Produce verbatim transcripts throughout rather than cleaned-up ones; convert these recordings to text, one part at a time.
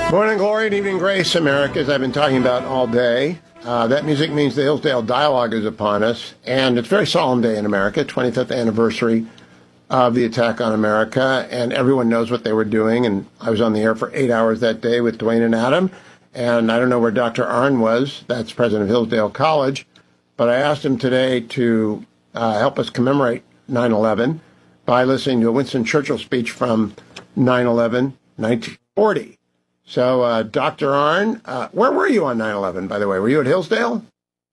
Morning glory and evening grace, America, as I've been talking about all day. Uh, that music means the Hillsdale Dialogue is upon us, and it's a very solemn day in America, twenty-fifth anniversary of the attack on America, and everyone knows what they were doing, and I was on the air for eight hours that day with Dwayne and Adam, and I don't know where Doctor Arnn was, that's president of Hillsdale College, but I asked him today to uh, help us commemorate nine eleven by listening to a Winston Churchill speech from nine eleven, nineteen forty. So, uh, Doctor Arnn, uh, where were you on nine eleven, by the way? Were you at Hillsdale?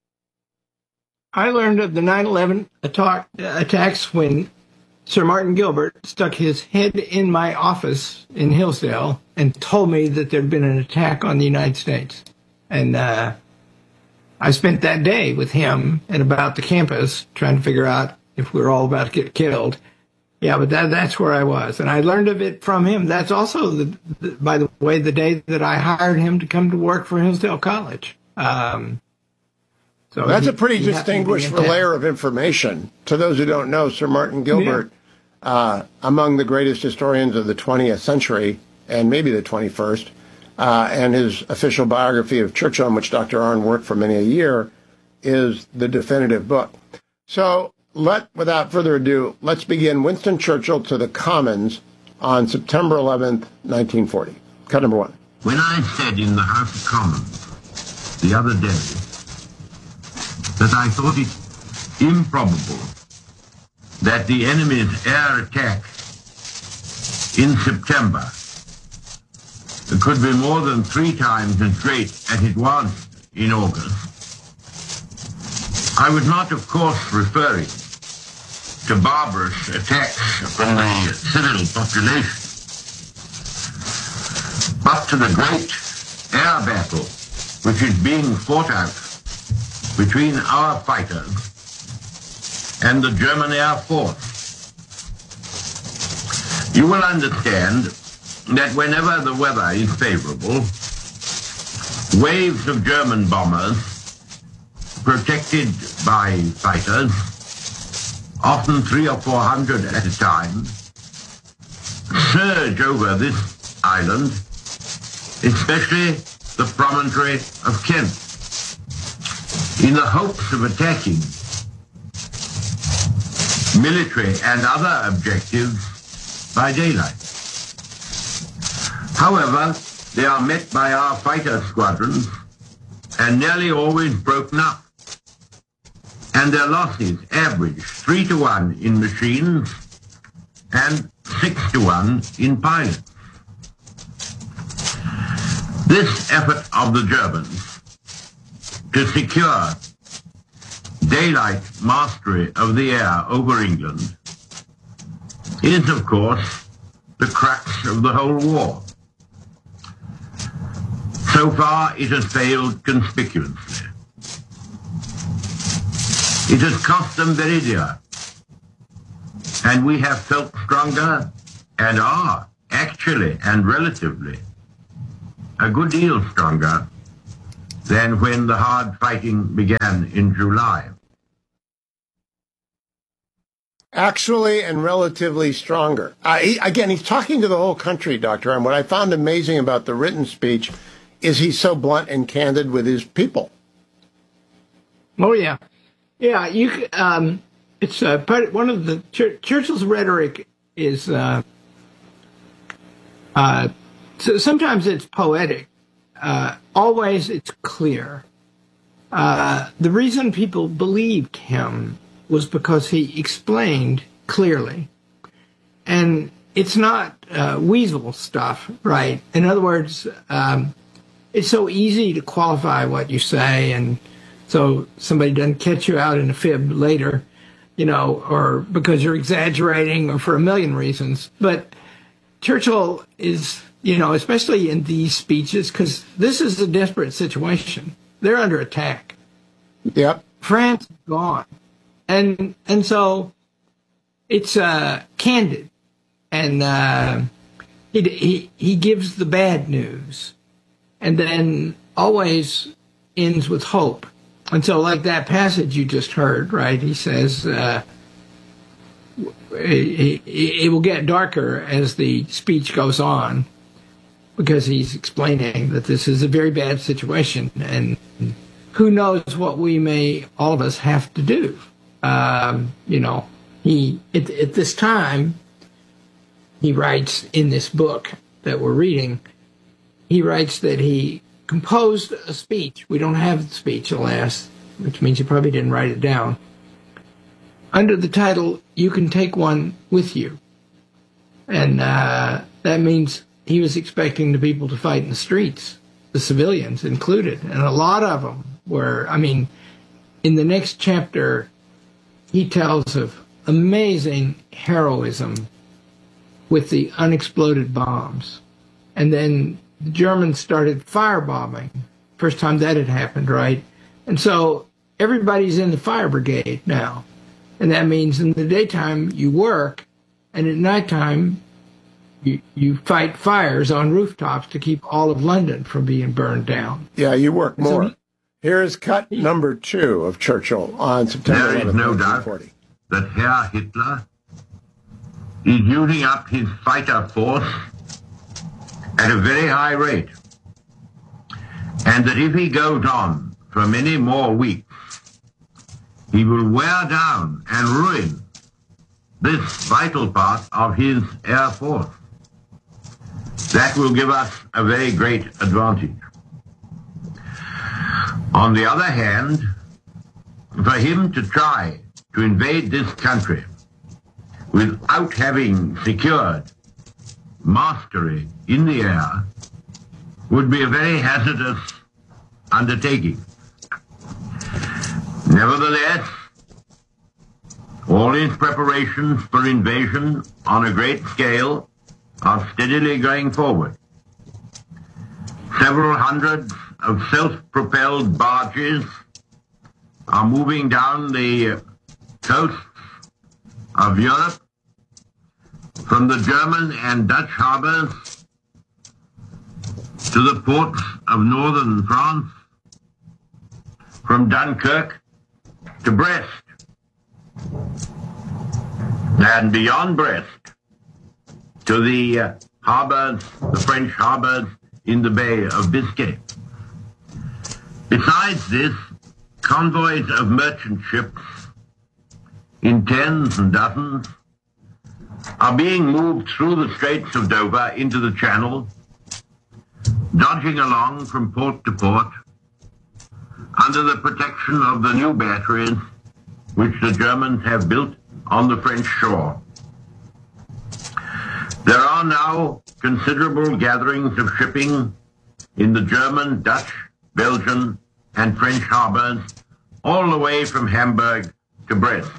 I learned of the nine eleven attack, attacks when Sir Martin Gilbert stuck his head in my office in Hillsdale and told me that there'd been an attack on the United States. And uh, I spent that day with him and about the campus trying to figure out if we were all about to get killed. Yeah, but that, that's where I was. And I learned of it from him. That's also, the, the, by the way, the day that I hired him to come to work for Hillsdale College. Um, so That's he, a pretty distinguished layer of information. To those who don't know, Sir Martin Gilbert, yeah. uh, among the greatest historians of the twentieth century, and maybe the twenty-first, uh, and his official biography of Churchill, in which Doctor Arnn worked for many a year, is the definitive book. So, Let, without further ado, let's begin Winston Churchill to the Commons on September eleventh, nineteen forty. Cut number one. When I said in the House of Commons the other day that I thought it improbable that the enemy's air attack in September could be more than three times as great as it was in August, I was not, of course, referring to barbarous attacks on the civil population, but to the great air battle which is being fought out between our fighters and the German Air Force. You will understand that whenever the weather is favorable, waves of German bombers, protected by fighters, often three or four hundred at a time, surge over this island, especially the promontory of Kent, in the hopes of attacking military and other objectives by daylight. However, they are met by our fighter squadrons and nearly always broken up, and their losses average three to one in machines and six to one in pilots. This effort of the Germans to secure daylight mastery of the air over England is, of course, the crux of the whole war. So far, it has failed conspicuously. It has cost them very dear, and we have felt stronger and are actually and relatively a good deal stronger than when the hard fighting began in July. Actually and relatively stronger. Uh, he, again, he's talking to the whole country, Doctor Arnn. What I found amazing about the written speech is he's so blunt and candid with his people. Oh, yeah. Yeah, you. Um, it's uh, part, one of the Ch- Churchill's rhetoric is uh, uh, so sometimes it's poetic. Uh, always it's clear. Uh, the reason people believed him was because he explained clearly, and it's not uh, weasel stuff, right? In other words, um, it's so easy to qualify what you say, and so somebody doesn't catch you out in a fib later, you know, or because you're exaggerating or for a million reasons. But Churchill is, you know, especially in these speeches, because this is a desperate situation. They're under attack. Yep. France is gone. And and so it's uh, candid. And uh, he, he, he gives the bad news. And then always ends with hope. And so, like that passage you just heard, right? He says, uh, it, it will get darker as the speech goes on. because he's explaining that this is a very bad situation, and who knows what we may, all of us, have to do. Um, you know, he at, at this time, he writes in this book that we're reading, he writes that he composed a speech. We don't have the speech, alas, which means he probably didn't write it down, under the title, "You Can Take One With You." And uh, that means he was expecting the people to fight in the streets, the civilians included. And a lot of them were, I mean, in the next chapter, he tells of amazing heroism with the unexploded bombs. And then the Germans started firebombing. First time that had happened, right? And so everybody's in the fire brigade now. And that means in the daytime you work, and at nighttime you, you fight fires on rooftops to keep all of London from being burned down. Yeah, you work more. So, Here is cut number two of Churchill on September There is eleventh, no nineteen doubt forty. that Herr Hitler is using up his fighter force at a very high rate, and that if he goes on for many more weeks, he will wear down and ruin this vital part of his air force. That will give us a very great advantage. On the other hand, for him to try to invade this country without having secured mastery in the air would be a very hazardous undertaking. Nevertheless, all his preparations for invasion on a great scale are steadily going forward. Several hundred of self-propelled barges are moving down the coasts of Europe from the German and Dutch harbors to the ports of northern France, from Dunkirk to Brest, and beyond Brest to the uh, harbors, the French harbors in the Bay of Biscay. Besides this, convoys of merchant ships in tens and dozens are being moved through the Straits of Dover into the Channel, dodging along from port to port under the protection of the new batteries which the Germans have built on the French shore. There are now considerable gatherings of shipping in the German, Dutch, Belgian, and French harbors, all the way from Hamburg to Brest.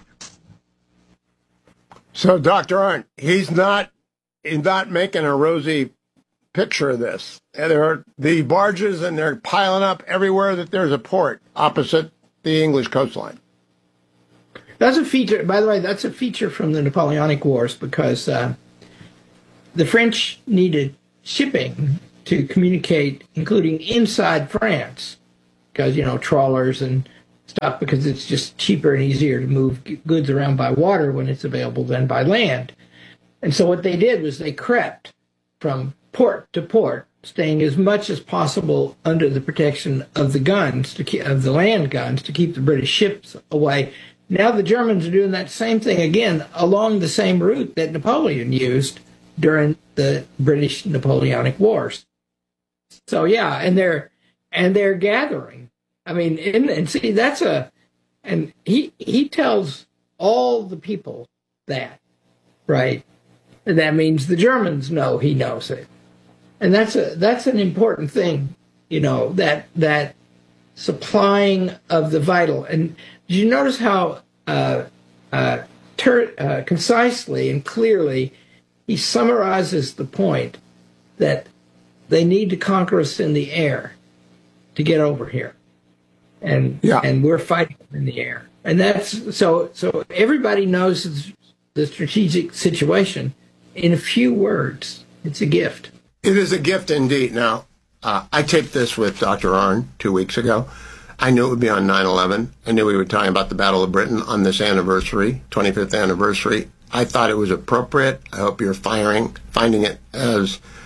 So, Doctor Arndt, he's not he's not making a rosy picture of this. There are the barges, and they're piling up everywhere that there's a port opposite the English coastline. That's a feature, by the way, that's a feature from the Napoleonic Wars, because uh, the French needed shipping to communicate, including inside France, because, you know, trawlers and stuff, because it's just cheaper and easier to move goods around by water when it's available than by land. And so what they did was they crept from port to port, staying as much as possible under the protection of the guns, to keep, of the land guns, to keep the British ships away. Now the Germans are doing that same thing again along the same route that Napoleon used during the British Napoleonic Wars. So yeah, and they're and they're gathering. I mean, and, and see, that's a, and he he tells all the people that, right? And that means the Germans know he knows it, and that's a that's an important thing, you know, that that supplying of the vital. And did you notice how uh, uh, ter- uh, concisely and clearly he summarizes the point that they need to conquer us in the air to get over here, and yeah. and we're fighting in the air, and that's so so everybody knows the strategic situation in a few words. It's a gift. It is a gift indeed. Now, uh, I taped this with Doctor Arnn two weeks ago. I knew it would be on nine eleven. I knew we were talking about the Battle of Britain on this anniversary, twenty-fifth anniversary. I thought it was appropriate. I hope you're firing, finding it as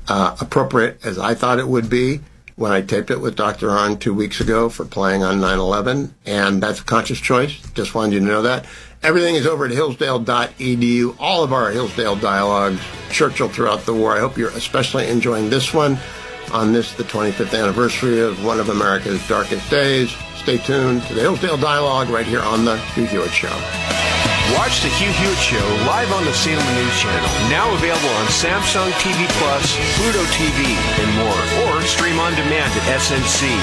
uh, appropriate as I thought it would be when I taped it with Doctor Hahn two weeks ago for playing on nine eleven, and that's a conscious choice. Just wanted you to know that. Everything is over at hillsdale dot e d u. All of our Hillsdale dialogues, Churchill throughout the war. I hope you're especially enjoying this one on this, the twenty-fifth anniversary of one of America's darkest days. Stay tuned to the Hillsdale Dialogue right here on the Hugh Hewitt Show. Watch the Hugh Hewitt Show live on the Salem News Channel. Now available on Samsung T V Plus, Pluto T V, and more. Or stream on demand at S N C.